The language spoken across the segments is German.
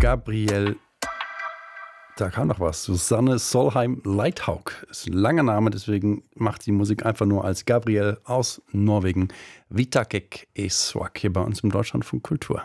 Gabriel, da kam noch was. Susanne Solheim-Leithaug ist ein langer Name, deswegen macht sie Musik einfach nur als Gabriel aus Norwegen. Vitakek Eswak hier bei uns im Deutschlandfunk Kultur.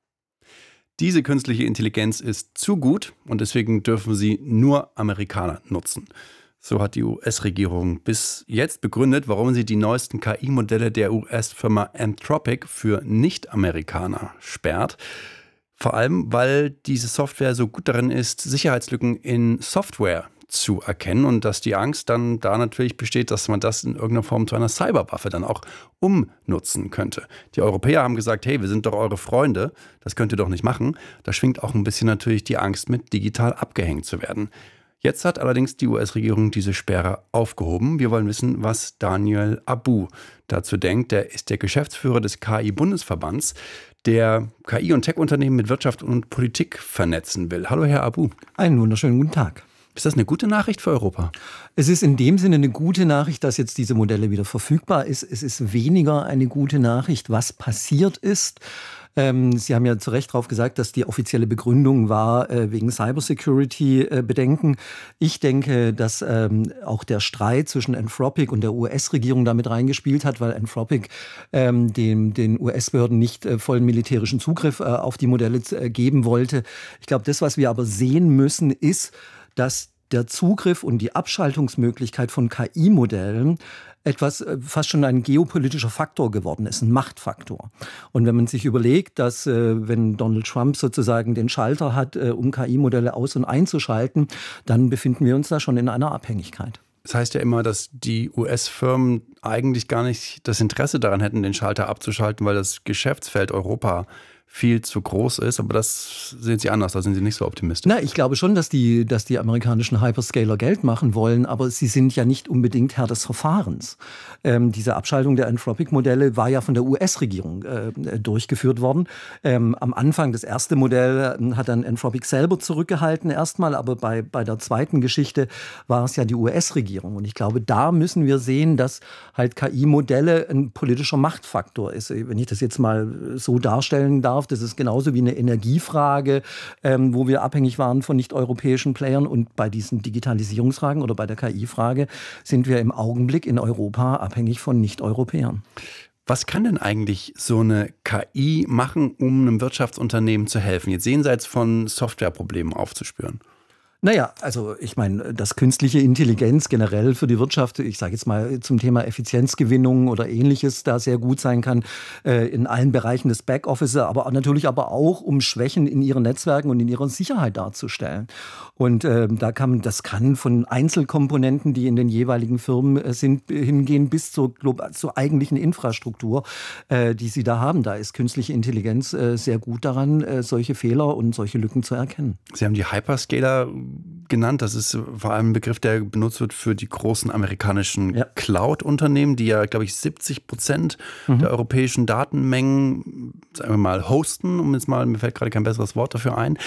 Diese künstliche Intelligenz ist zu gut und deswegen dürfen sie nur Amerikaner nutzen. So hat die US-Regierung bis jetzt begründet, warum sie die neuesten KI-Modelle der US-Firma Anthropic für Nicht-Amerikaner sperrt. Vor allem, weil diese Software so gut darin ist, Sicherheitslücken in Software zu erkennen und dass die Angst dann da natürlich besteht, dass man das in irgendeiner Form zu einer Cyberwaffe dann auch umnutzen könnte. Die Europäer haben gesagt, hey, wir sind doch eure Freunde, das könnt ihr doch nicht machen. Da schwingt auch ein bisschen natürlich die Angst mit, digital abgehängt zu werden. Jetzt hat allerdings die US-Regierung diese Sperre aufgehoben. Wir wollen wissen, was Daniel Abu dazu denkt. Der ist der Geschäftsführer des KI-Bundesverbands, der KI- und Tech-Unternehmen mit Wirtschaft und Politik vernetzen will. Hallo, Herr Abu. Einen wunderschönen guten Tag. Ist das eine gute Nachricht für Europa? Es ist in dem Sinne eine gute Nachricht, dass jetzt diese Modelle wieder verfügbar ist. Es ist weniger eine gute Nachricht, was passiert ist. Sie haben ja zu Recht darauf gesagt, dass die offizielle Begründung war wegen Cybersecurity-Bedenken. Ich denke, dass auch der Streit zwischen Anthropic und der US-Regierung damit reingespielt hat, weil Anthropic den US-Behörden nicht vollen militärischen Zugriff auf die Modelle geben wollte. Ich glaube, das, was wir aber sehen müssen, ist, dass der Zugriff und die Abschaltungsmöglichkeit von KI-Modellen etwas fast schon ein geopolitischer Faktor geworden ist, ein Machtfaktor. Und wenn man sich überlegt, dass wenn Donald Trump sozusagen den Schalter hat, um KI-Modelle aus- und einzuschalten, dann befinden wir uns da schon in einer Abhängigkeit. Das heißt ja immer, dass die US-Firmen eigentlich gar nicht das Interesse daran hätten, den Schalter abzuschalten, weil das Geschäftsfeld Europa viel zu groß ist, aber das sehen Sie anders, da sind Sie nicht so optimistisch. Na, ich glaube schon, dass die amerikanischen Hyperscaler Geld machen wollen, aber sie sind ja nicht unbedingt Herr des Verfahrens. Diese Abschaltung der Anthropic-Modelle war ja von der US-Regierung durchgeführt worden. Am Anfang, das erste Modell hat dann Anthropic selber zurückgehalten erstmal, aber bei der zweiten Geschichte war es ja die US-Regierung. Und ich glaube, da müssen wir sehen, dass halt KI-Modelle ein politischer Machtfaktor ist. Wenn ich das jetzt mal so darstellen darf, das ist genauso wie eine Energiefrage, wo wir abhängig waren von nicht-europäischen Playern. Und bei diesen Digitalisierungsfragen oder bei der KI-Frage sind wir im Augenblick in Europa abhängig von Nicht-Europäern. Was kann denn eigentlich so eine KI machen, um einem Wirtschaftsunternehmen zu helfen, jetzt jenseits von Softwareproblemen aufzuspüren? Naja, also ich meine, dass künstliche Intelligenz generell für die Wirtschaft, ich sage jetzt mal zum Thema Effizienzgewinnung oder Ähnliches, da sehr gut sein kann in allen Bereichen des Backoffice, aber natürlich auch, um Schwächen in ihren Netzwerken und in ihrer Sicherheit darzustellen. Und das kann von Einzelkomponenten, die in den jeweiligen Firmen sind, hingehen bis zur eigentlichen Infrastruktur, die sie da haben. Da ist künstliche Intelligenz sehr gut daran, solche Fehler und solche Lücken zu erkennen. Sie haben die Hyperscaler genannt. Das ist vor allem ein Begriff, der benutzt wird für die großen amerikanischen Cloud-Unternehmen, die ja, glaube ich, 70% der europäischen Datenmengen, sagen wir mal, hosten. Mir fällt gerade kein besseres Wort dafür ein.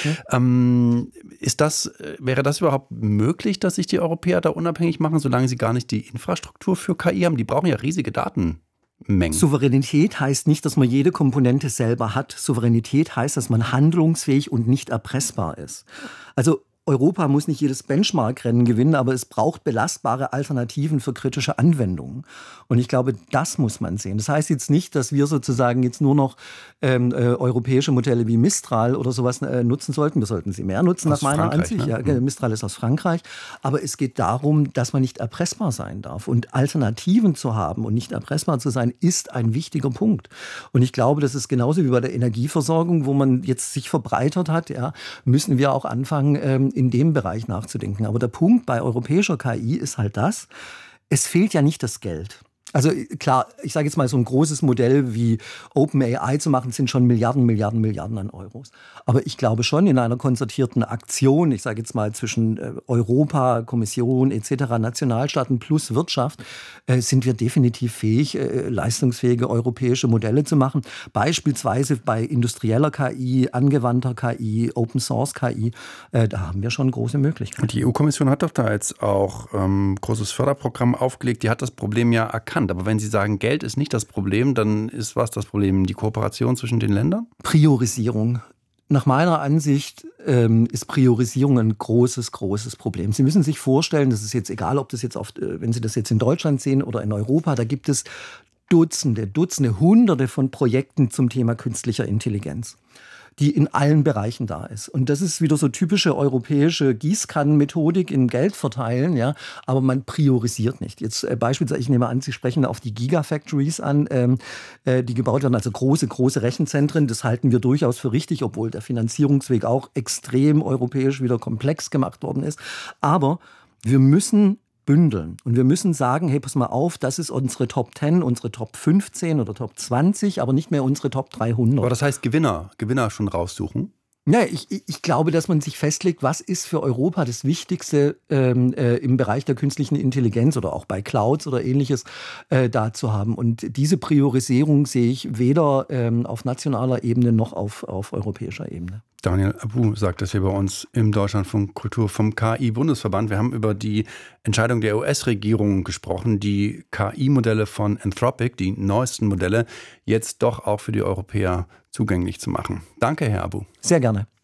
Wäre das überhaupt möglich, dass sich die Europäer da unabhängig machen, solange sie gar nicht die Infrastruktur für KI haben? Die brauchen ja riesige Datenmengen. Souveränität heißt nicht, dass man jede Komponente selber hat. Souveränität heißt, dass man handlungsfähig und nicht erpressbar ist. Also Europa muss nicht jedes Benchmark-Rennen gewinnen, aber es braucht belastbare Alternativen für kritische Anwendungen. Und ich glaube, das muss man sehen. Das heißt jetzt nicht, dass wir sozusagen jetzt nur noch europäische Modelle wie Mistral oder sowas nutzen sollten. Wir sollten sie mehr nutzen, nach meiner Ansicht. Ne? Ja, Mistral ist aus Frankreich. Aber es geht darum, dass man nicht erpressbar sein darf. Und Alternativen zu haben und nicht erpressbar zu sein, ist ein wichtiger Punkt. Und ich glaube, das ist genauso wie bei der Energieversorgung, wo man jetzt sich verbreitert hat, ja, müssen wir auch anfangen, in dem Bereich nachzudenken. Aber der Punkt bei europäischer KI ist halt es fehlt ja nicht das Geld. Also klar, ich sage jetzt mal, so ein großes Modell wie OpenAI zu machen, sind schon Milliarden an Euros. Aber ich glaube schon, in einer konzertierten Aktion, ich sage jetzt mal zwischen Europa, Kommission etc., Nationalstaaten plus Wirtschaft, sind wir definitiv fähig, leistungsfähige europäische Modelle zu machen. Beispielsweise bei industrieller KI, angewandter KI, Open Source KI, da haben wir schon große Möglichkeiten. Und die EU-Kommission hat doch da jetzt auch ein großes Förderprogramm aufgelegt, die hat das Problem ja erkannt. Aber wenn Sie sagen, Geld ist nicht das Problem, dann ist was das Problem? Die Kooperation zwischen den Ländern? Priorisierung. Nach meiner Ansicht ist Priorisierung ein großes Problem. Sie müssen sich vorstellen, das ist jetzt egal, ob das jetzt wenn Sie das jetzt in Deutschland sehen oder in Europa, da gibt es Dutzende, Hunderte von Projekten zum Thema künstlicher Intelligenz, die in allen Bereichen da ist. Und das ist wieder so typische europäische Gießkannenmethodik in Geld verteilen, ja, aber man priorisiert nicht. Jetzt beispielsweise, ich nehme an, Sie sprechen auf die Gigafactories an, die gebaut werden, also große Rechenzentren. Das halten wir durchaus für richtig, obwohl der Finanzierungsweg auch extrem europäisch wieder komplex gemacht worden ist. Aber wir müssen bündeln. Und wir müssen sagen, hey, pass mal auf, das ist unsere Top 10, unsere Top 15 oder Top 20, aber nicht mehr unsere Top 300. Aber das heißt Gewinner schon raussuchen? Ja, ich glaube, dass man sich festlegt, was ist für Europa das Wichtigste im Bereich der künstlichen Intelligenz oder auch bei Clouds oder Ähnliches da zu haben. Und diese Priorisierung sehe ich weder auf nationaler Ebene noch auf europäischer Ebene. Daniel Abu sagt das hier bei uns im Deutschlandfunk Kultur vom KI-Bundesverband. Wir haben über die Entscheidung der US-Regierung gesprochen, die KI-Modelle von Anthropic, die neuesten Modelle, jetzt doch auch für die Europäer zugänglich zu machen. Danke, Herr Abu. Sehr gerne.